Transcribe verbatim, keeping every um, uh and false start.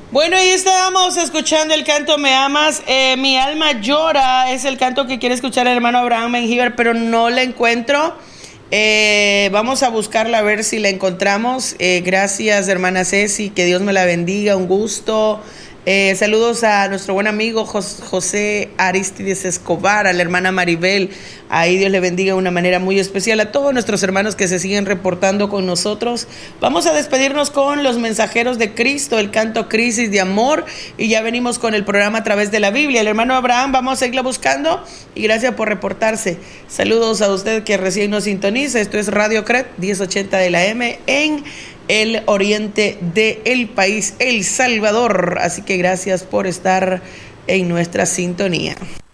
Bueno, ahí estábamos escuchando el canto Me Amas, eh, Mi Alma Llora, es el canto que quiere escuchar el hermano Abraham Mengíbar, pero no la encuentro. Eh, vamos a buscarla a ver si la encontramos. Eh, gracias, hermana Ceci, que Dios me la bendiga, un gusto. Eh, saludos a nuestro buen amigo José Aristides Escobar, a la hermana Maribel. Ahí Dios le bendiga de una manera muy especial a todos nuestros hermanos que se siguen reportando con nosotros. Vamos a despedirnos con los mensajeros de Cristo, el canto Crisis de Amor, y ya venimos con el programa a través de la Biblia. El hermano Abraham, vamos a seguirlo buscando y gracias por reportarse. Saludos a usted que recién nos sintoniza. Esto es Radio C R E T diez ochenta de la M en el oriente del país, El Salvador. Así que gracias por estar en nuestra sintonía.